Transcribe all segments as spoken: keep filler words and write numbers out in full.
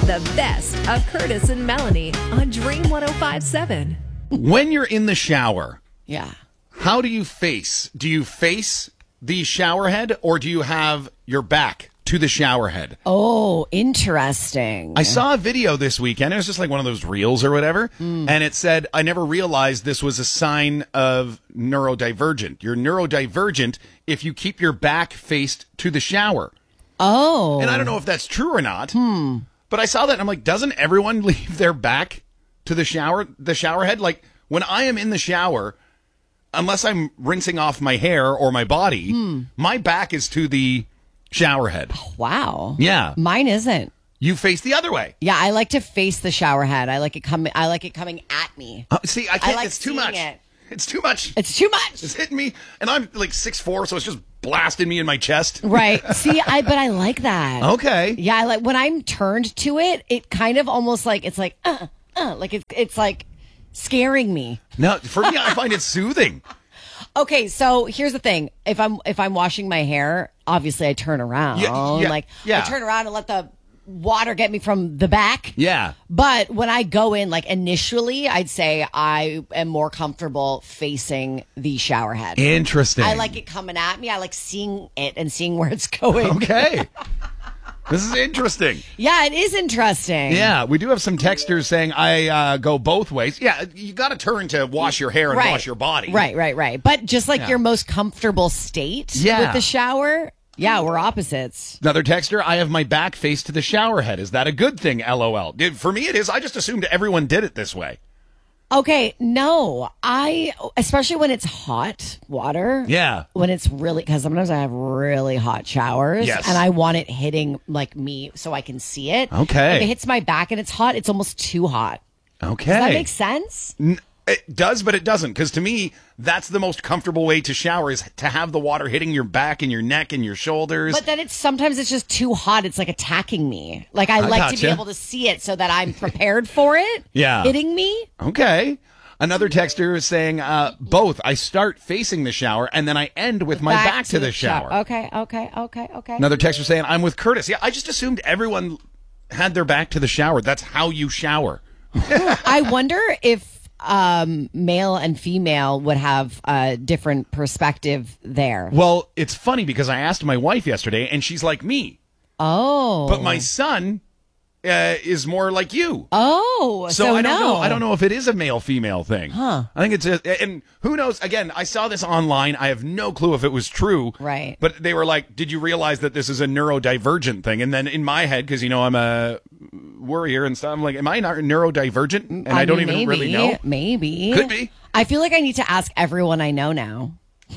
the best of Curtis and Melanie on Dream one oh five point seven. When you're in the shower, Yeah. how do you face? Do you face the shower head or do you have your back to the shower head? Oh, interesting. I saw a video this weekend. It was just like one of those reels or whatever. Mm. And it said, I never realized this was a sign of neurodivergent. You're neurodivergent if you keep your back faced to the shower. Oh. And I don't know if that's true or not. Hmm. But I saw that and I'm like, doesn't everyone leave their back to the shower, the shower head? Like when I am in the shower, unless I'm rinsing off my hair or my body, Hmm. my back is to the shower head. Wow. Yeah. Mine isn't. You face the other way. Yeah, I like to face the shower head. I like it coming. I like it coming at me. Uh, see, I can't. like it's too seeing much. it. It's too much. It's too much. It's hitting me, and I'm like six foot four, so it's just blasting me in my chest. Right. See, I but I like that. Okay. Yeah, I like when I'm turned to it. It kind of almost like it's like uh uh like it's it's like scaring me. No, for me, I find it soothing. Okay, so here's the thing: if I'm if I'm washing my hair, obviously I turn around. Yeah, yeah, like yeah. I turn around and let the water get me from the back. Yeah. But when I go in, like initially, I'd say I am more comfortable facing the shower head. Interesting. I like it coming at me. I like seeing it and seeing where it's going. Okay. This is interesting. Yeah, it is interesting. Yeah, we do have some texters saying I uh, go both ways. Yeah, you got to turn to wash your hair and Right. wash your body. Right, right, right. But just like Yeah. your most comfortable state Yeah. with the shower, yeah, we're opposites. Another texter, I have my back face to the shower head. Is that a good thing? LOL. Dude, for me, it is. I just assumed everyone did it this way. Okay, no, I, especially when it's hot water. Yeah. When it's really, because sometimes I have really hot showers. Yes. And I want it hitting like me so I can see it. Okay. If it hits my back and it's hot, it's almost too hot. Okay. Does that make sense? N- It does, but it doesn't. Because to me, that's the most comfortable way to shower is to have the water hitting your back and your neck and your shoulders. But then it's sometimes it's just too hot. It's like attacking me. Like I, I like to be gotcha. able to see it so that I'm prepared for it. Yeah. Hitting me. Okay. Another texter is saying uh, both. I start facing the shower and then I end with my back, to, the shower. Okay, okay, okay, okay. Another texter saying I'm with Curtis. Yeah, I just assumed everyone had their back to the shower. That's how you shower. I wonder if um, male and female would have a different perspective there. Well, it's funny because I asked my wife yesterday and she's like me. Oh. But my son uh, is more like you. Oh, So, so, I don't no. know. I don't know if it is a male female thing. Huh. I think it's a, and who knows? Again, I saw this online. I have no clue if it was true. Right. But they were like, "Did you realize that this is a neurodivergent thing?" And then in my head, because you know I'm a worrier and stuff, I'm like, "Am I not neurodivergent?" And I, don't mean, even maybe, really know. Maybe. Could be. I feel like I need to ask everyone I know now.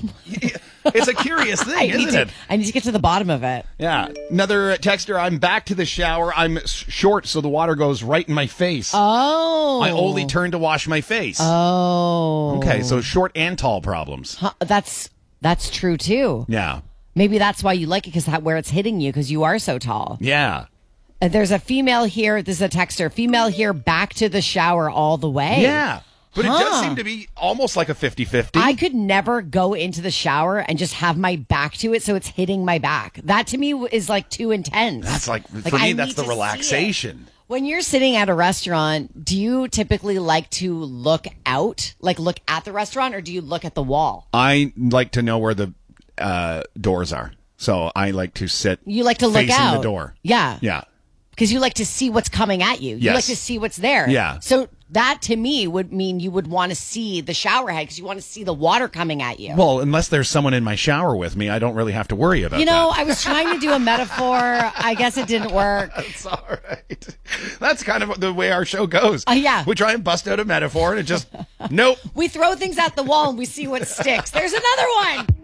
It's a curious I thing, need isn't to, it? I need to get to the bottom of it. Yeah. Another texter. I'm back to the shower. I'm s- short, so the water goes right in my face. Oh. I only turn to wash my face. Oh. Okay, so short and tall problems. Huh, that's that's true too. Yeah. Maybe that's why you like it because where it's hitting you because you are so tall. Yeah. Uh, There's a female here. This is a texter. Female here. Back to the shower all the way. Yeah. But it does Huh. seem to be almost like a fifty-fifty. I could never go into the shower and just have my back to it so it's hitting my back. That to me is like too intense. That's like, Like, for me, I that's need the to see it. relaxation. When you're sitting at a restaurant, do you typically like to look out, like look at the restaurant, or do you look at the wall? I like to know where the uh, doors are. So I like to sit You like to look facing out. the door. Yeah. Yeah. Because you like to see what's coming at you. You Yes. like to see what's there. Yeah. So that to me would mean you would want to see the shower head because you want to see the water coming at you. Well, unless there's someone in my shower with me, I don't really have to worry about You know, that. I was trying to do a metaphor. I guess it didn't work. It's all right. That's kind of the way our show goes. Uh, yeah. We try and bust out a metaphor and it just, nope. We throw things at the wall and we see what sticks. There's another one.